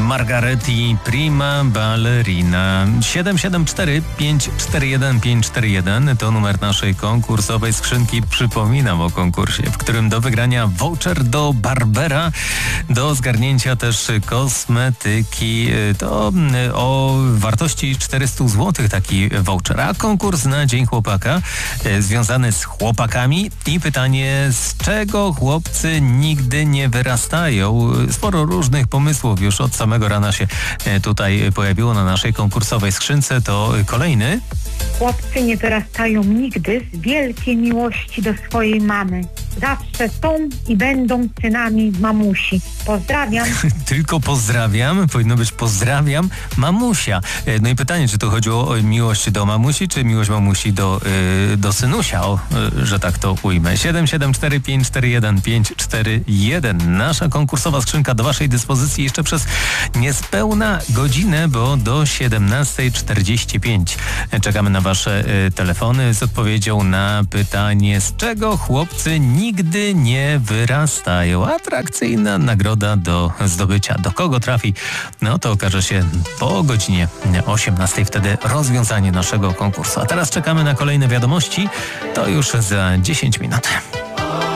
Margaretti, Prima Ballerina. 774 541 541 to numer naszej konkursowej skrzynki. Przypominam o konkursie, w którym do wygrania voucher do Barbera, do zgarnięcia też kosmetyki. To o wartości 400 zł taki voucher. A konkurs na Dzień Chłopaka związany z chłopakami i pytanie, z czego chłopcy nigdy nie wyrastają. Sporo różnych pomysłów już od samego rana się tutaj pojawiło na naszej konkursowej skrzynce. To kolejny. Chłopcy nie wyrastają nigdy z wielkiej miłości do swojej mamy. Zawsze są i będą synami mamusi. Pozdrawiam. Tylko pozdrawiam. Powinno być pozdrawiam mamusia. No i pytanie, czy to chodziło o miłość do mamusi, czy miłość mamusi do synusia, że tak to ujmę. 774 541 541. Nasza konkursowa skrzynka do waszej dyspozycji jeszcze przez niespełna godzinę, bo do 17:45. Czekamy na wasze telefony z odpowiedzią na pytanie, z czego chłopcy nigdy nie wyrastają. Atrakcyjna nagroda do zdobycia. Do kogo trafi? No to okaże się po godzinie 18. Wtedy rozwiązanie naszego konkursu. A teraz czekamy na kolejne wiadomości. To już za 10 minut.